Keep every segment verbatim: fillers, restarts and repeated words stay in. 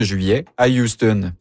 juillet à Houston.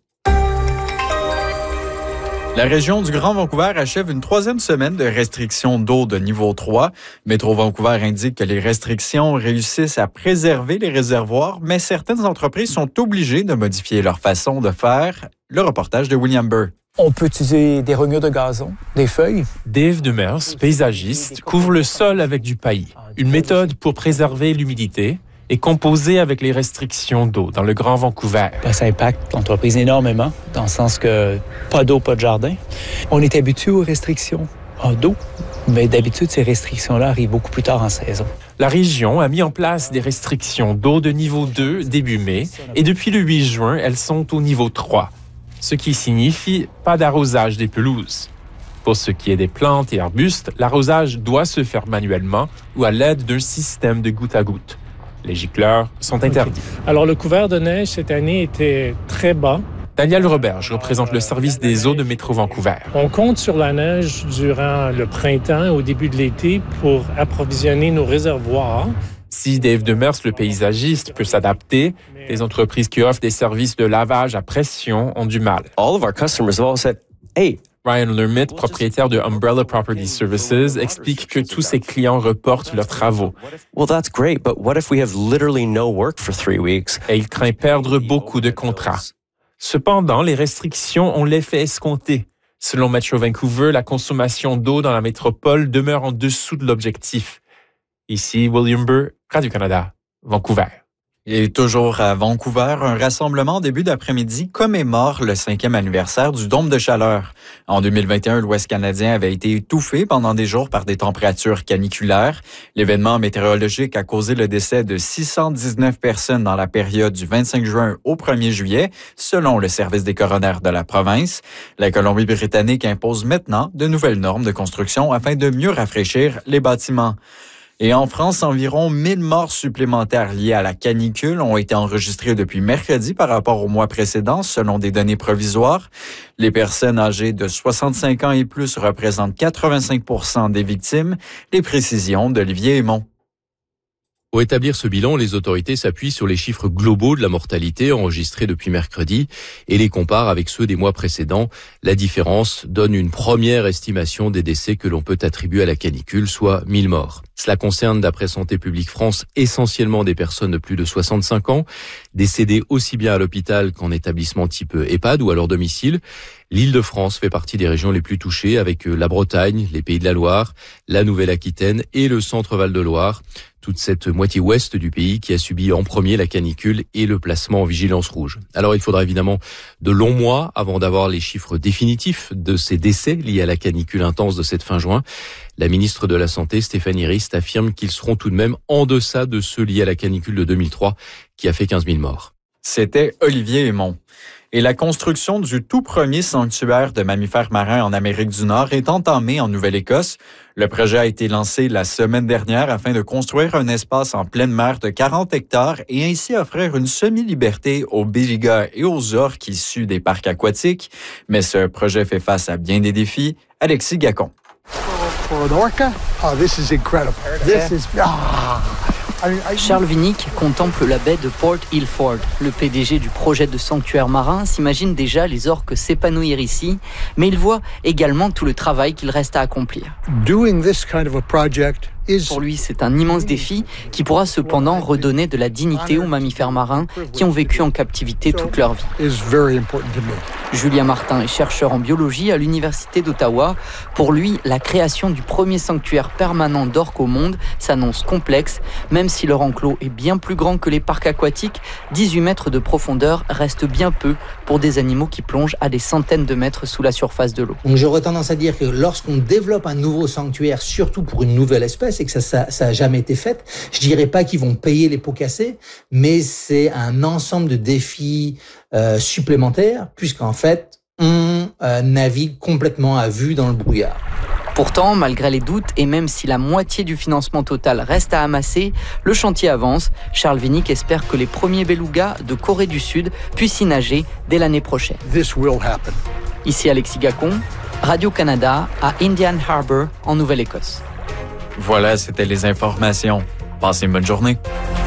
La région du Grand Vancouver achève une troisième semaine de restrictions d'eau de niveau trois. Métro Vancouver indique que les restrictions réussissent à préserver les réservoirs, mais certaines entreprises sont obligées de modifier leur façon de faire. Le reportage de William Burr. On peut utiliser des rognures de gazon, des feuilles. Dave Demers, paysagiste, couvre le sol avec du paillis, une méthode pour préserver l'humidité et composer avec les restrictions d'eau dans le Grand Vancouver. Ben, ça impacte l'entreprise énormément, dans le sens que pas d'eau, pas de jardin. On est habitué aux restrictions d'eau, mais d'habitude, ces restrictions-là arrivent beaucoup plus tard en saison. La région a mis en place des restrictions d'eau de niveau deux début mai et depuis le huit juin, elles sont au niveau trois, ce qui signifie pas d'arrosage des pelouses. Pour ce qui est des plantes et arbustes, l'arrosage doit se faire manuellement ou à l'aide d'un système de goutte à goutte. Les gicleurs sont interdits. Okay. Alors, le couvert de neige cette année était très bas. Daniel Roberge représente le service des eaux de Métro Vancouver. On compte sur la neige durant le printemps et au début de l'été pour approvisionner nos réservoirs. Si Dave Demers, le paysagiste, peut s'adapter, les entreprises qui offrent des services de lavage à pression ont du mal. All of our customers have all said, hey, Ryan Lermit, propriétaire de Umbrella Property Services, explique que tous ses clients reportent leurs travaux. Well, that's great, but what if we have literally no work for three weeks? Et il craint perdre beaucoup de contrats. Cependant, les restrictions ont l'effet escompté. Selon Metro Vancouver, la consommation d'eau dans la métropole demeure en dessous de l'objectif. Ici, William Burr, Radio-Canada, Vancouver. Et toujours à Vancouver, un rassemblement en début d'après-midi commémore le cinquième anniversaire du dôme de chaleur. En deux mille vingt et un, l'Ouest canadien avait été étouffé pendant des jours par des températures caniculaires. L'événement météorologique a causé le décès de six cent dix-neuf personnes dans la période du vingt-cinq juin au premier juillet, selon le service des coronaires de la province. La Colombie-Britannique impose maintenant de nouvelles normes de construction afin de mieux rafraîchir les bâtiments. Et en France, environ mille morts supplémentaires liées à la canicule ont été enregistrées depuis mercredi par rapport au mois précédent, selon des données provisoires. Les personnes âgées de soixante-cinq ans et plus représentent quatre-vingt-cinq pour cent des victimes. Les précisions d'Olivier Aymon. Pour établir ce bilan, les autorités s'appuient sur les chiffres globaux de la mortalité enregistrés depuis mercredi et les comparent avec ceux des mois précédents. La différence donne une première estimation des décès que l'on peut attribuer à la canicule, soit mille morts. Cela concerne, d'après Santé publique France, essentiellement des personnes de plus de soixante-cinq ans, décédées aussi bien à l'hôpital qu'en établissement type EHPAD ou à leur domicile. L'Île-de-France fait partie des régions les plus touchées avec la Bretagne, les Pays de la Loire, la Nouvelle-Aquitaine et le centre Val-de-Loire. Toute cette moitié ouest du pays qui a subi en premier la canicule et le placement en vigilance rouge. Alors il faudra évidemment de longs mois avant d'avoir les chiffres définitifs de ces décès liés à la canicule intense de cette fin juin. La ministre de la Santé, Stéphanie Rist, affirme qu'ils seront tout de même en deçà de ceux liés à la canicule de deux mille trois qui a fait quinze mille morts. C'était Olivier Aymon. Et la construction du tout premier sanctuaire de mammifères marins en Amérique du Nord est entamée en Nouvelle-Écosse. Le projet a été lancé la semaine dernière afin de construire un espace en pleine mer de quarante hectares et ainsi offrir une semi-liberté aux bélugas et aux orques issus des parcs aquatiques. Mais ce projet fait face à bien des défis. Alexis Gacon. For an orca, oh, this is incredible. This is ah. Charles Winnick contemple la baie de Port Ilford. Le P D G du projet de sanctuaire marin s'imagine déjà les orques s'épanouir ici, mais il voit également tout le travail qu'il reste à accomplir. Doing this kind of a project Pour lui, c'est un immense défi qui pourra cependant redonner de la dignité aux mammifères marins qui ont vécu en captivité toute leur vie. Julien Martin est chercheur en biologie à l'Université d'Ottawa. Pour lui, la création du premier sanctuaire permanent d'orques au monde s'annonce complexe. Même si leur enclos est bien plus grand que les parcs aquatiques, dix-huit mètres de profondeur reste bien peu pour des animaux qui plongent à des centaines de mètres sous la surface de l'eau. Donc j'aurais tendance à dire que lorsqu'on développe un nouveau sanctuaire, surtout pour une nouvelle espèce, et que ça, ça, ça a jamais été fait, je dirais pas qu'ils vont payer les pots cassés, mais c'est un ensemble de défis euh, supplémentaires, puisqu'en fait, on euh, navigue complètement à vue dans le brouillard. Pourtant, malgré les doutes et même si la moitié du financement total reste à amasser, le chantier avance. Charles Winnick espère que les premiers belugas de Corée du Sud puissent y nager dès l'année prochaine. This will happen. Ici Alexis Gacon, Radio-Canada à Indian Harbour en Nouvelle-Écosse. Voilà, c'était les informations. Passez une bonne journée.